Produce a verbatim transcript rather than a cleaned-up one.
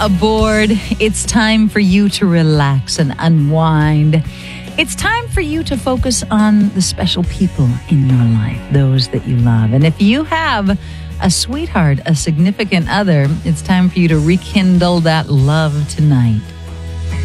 aboard. It's time for you to relax and unwind. It's time for you to focus on the special people in your life, those that you love. And if you have a sweetheart, a significant other, it's time for you to rekindle that love tonight.